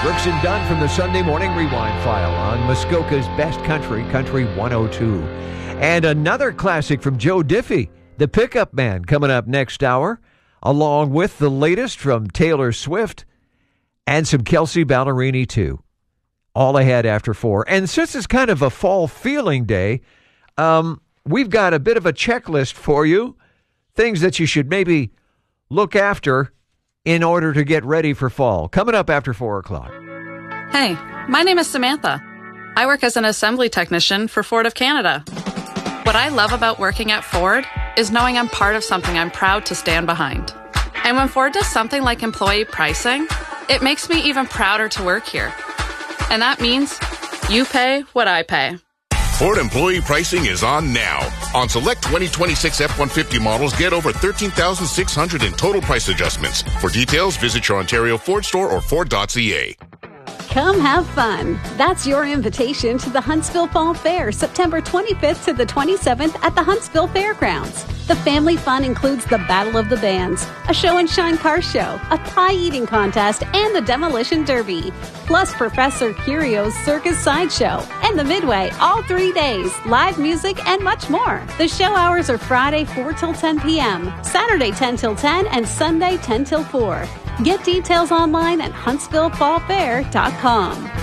Brooks and Dunn from the Sunday Morning Rewind File on Muskoka's Best Country, Country 102. And another classic from Joe Diffie, The Pickup Man, coming up next hour, along with the latest from Taylor Swift and some Kelsey Ballerini, too. All ahead after 4. And since it's kind of a fall feeling day, we've got a bit of a checklist for you, things that you should maybe look after in order to get ready for fall. Coming up after 4 o'clock. Hey, my name is Samantha. I work as an assembly technician for Ford of Canada. What I love about working at Ford is knowing I'm part of something I'm proud to stand behind. And when Ford does something like employee pricing, it makes me even prouder to work here. And that means you pay what I pay. Ford employee pricing is on now. On select 2026 F-150 models, get over $13,600 in total price adjustments. For details, visit your Ontario Ford store or Ford.ca. Come have fun. That's your invitation to the Huntsville Fall Fair, September 25th to the 27th at the Huntsville Fairgrounds. The family fun includes the Battle of the Bands, a show and shine car show, a pie eating contest, and the Demolition Derby. Plus Professor Curio's Circus Sideshow and the Midway all 3 days, live music, and much more. The show hours are Friday 4 till 10 p.m., Saturday 10 till 10, and Sunday 10 till 4. Get details online at huntsvillefallfair.com.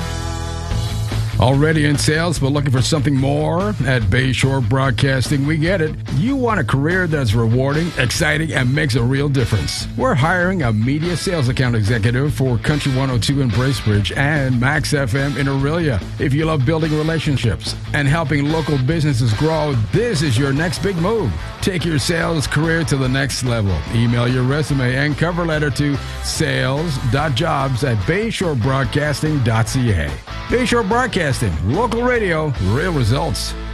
Already in sales, but looking for something more? At Bayshore Broadcasting, we get it. You want a career that's rewarding, exciting, and makes a real difference. We're hiring a media sales account executive for Country 102 in Bracebridge and Max FM in Aurelia. If you love building relationships and helping local businesses grow, this is your next big move. Take your sales career to the next level. Email your resume and cover letter to sales.jobs@bayshorebroadcasting.ca. Bayshore Broadcasting, local radio, real results.